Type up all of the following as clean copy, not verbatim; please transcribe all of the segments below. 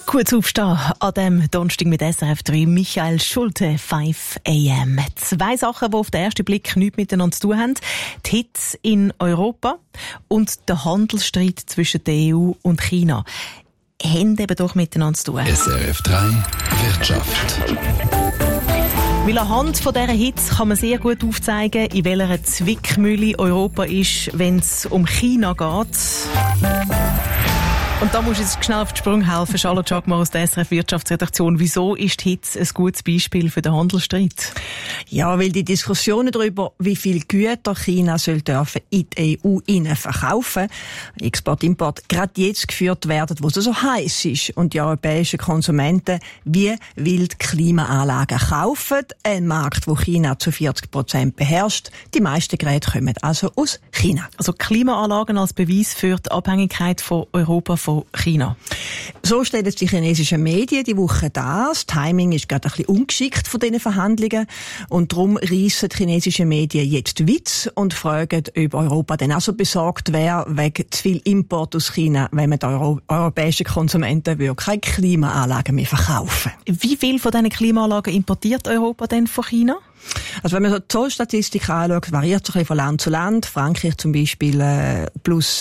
Kurz aufstehen an dem Donnerstag mit SRF 3. Michael Schulte, 5 AM. 2 Sachen, die auf den ersten Blick nichts miteinander zu tun haben. Die Hitze in Europa und der Handelsstreit zwischen der EU und China. Haben eben doch miteinander zu tun. SRF 3 Wirtschaft. Weil anhand von dieser Hitze kann man sehr gut aufzeigen, in welcher Zwickmühle Europa ist, wenn es um China geht. Und da musst du jetzt schnell auf den Sprung helfen, Charlotte Jagmar aus der SRF Wirtschaftsredaktion. Wieso ist die Hitze ein gutes Beispiel für den Handelsstreit? Ja, weil die Diskussionen darüber, wie viel Güter China soll dürfen in die EU verkaufen, Export, Import, gerade jetzt geführt werden, wo es so heiß ist und die europäischen Konsumenten wie wild Klimaanlagen kaufen. Ein Markt, wo China zu 40% beherrscht. Die meisten Geräte kommen also aus China. Also Klimaanlagen als Beweis für die Abhängigkeit von Europa von China. So stellen die chinesischen Medien die Woche das. Timing ist gerade ein bisschen ungeschickt von diesen Verhandlungen. Und darum reissen die chinesischen Medien jetzt Witz und fragen, ob Europa dann auch so besorgt wäre wegen zu viel Import aus China, wenn man den europäischen Konsumenten keine Klimaanlagen mehr verkaufen. Wie viel von diesen Klimaanlagen importiert Europa denn von China? Also wenn man so die Zollstatistik anschaut, variiert es ein bisschen von Land zu Land. Frankreich zum Beispiel plus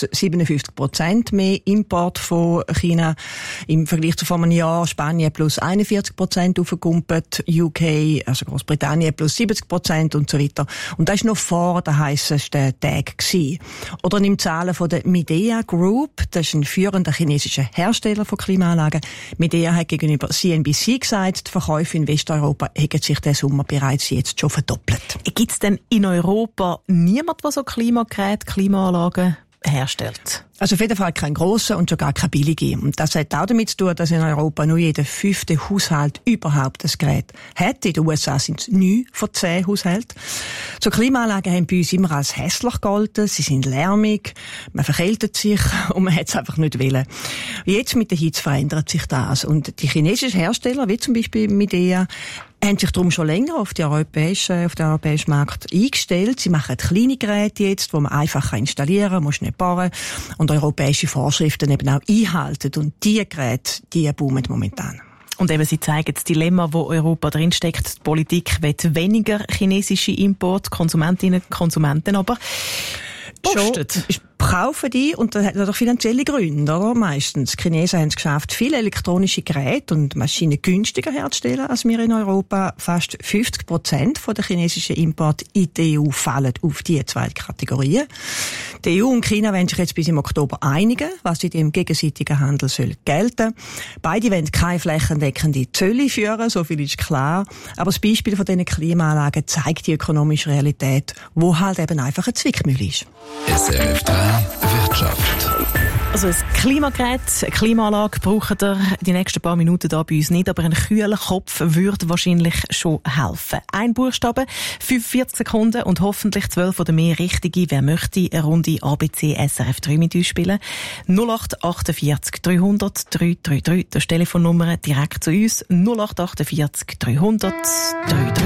57% mehr Import von China im Vergleich zu vor einem Jahr. Spanien plus 41% aufgekumpelt, UK, also Großbritannien plus 70% und so weiter. Und das war noch vor den heissesten Tagen gewesen. Oder nimm Zahlen von der Midea Group, das ist ein führender chinesischer Hersteller von Klimaanlagen. Midea hat gegenüber CNBC gesagt, die Verkäufe in Westeuropa hätten sich diesen Sommer bereits jetzt schon verdoppelt. Gibt es denn in Europa niemand, der so Klimageräte, Klimaanlagen herstellt? Also auf jeden Fall kein grosser und schon gar kein billiger. Und das hat auch damit zu tun, dass in Europa nur jeder 5. Haushalt überhaupt das Gerät hat. In den USA sind es 9 von 10 Haushalten. So Klimaanlagen haben bei uns immer als hässlich gegolten. Sie sind lärmig, man verkältet sich und man hat es einfach nicht wollen. Jetzt mit der Hitze verändert sich das. Und die chinesischen Hersteller, wie zum Beispiel Midea, haben sich darum schon länger auf den europäischen Markt eingestellt. Sie machen kleine Geräte jetzt, die man einfach installieren kann, muss nicht bauen und europäische Vorschriften eben auch einhalten. Und diese Geräte, die boomen momentan. Und eben, sie zeigen das Dilemma, wo Europa drinsteckt. Die Politik will weniger chinesische Import, Konsumentinnen und Konsumenten aber postet. Kaufen die, und das hat natürlich finanzielle Gründe, oder? Meistens. Die Chinesen haben es geschafft, viele elektronische Geräte und Maschinen günstiger herzustellen als wir in Europa. Fast 50% der chinesischen Importe in die EU fallen auf diese 2 Kategorien. Die EU und China wollen sich jetzt bis im Oktober einigen, was in dem gegenseitigen Handel soll gelten. Beide wollen keine flächendeckende Zölle führen, so viel ist klar. Aber das Beispiel von diesen Klimaanlagen zeigt die ökonomische Realität, wo halt eben einfach eine Zwickmühle ist. SRF 3 Wirtschaft. Also ein Klimagerät, eine Klimaanlage braucht ihr die nächsten paar Minuten da bei uns nicht, aber ein kühler Kopf würde wahrscheinlich schon helfen. Ein Buchstabe, 45 Sekunden und hoffentlich 12 oder mehr richtige. Wer möchte eine Runde ABC SRF 3 mit uns spielen? 0848 300 333, das ist die Telefonnummer direkt zu uns. 0848 300 333.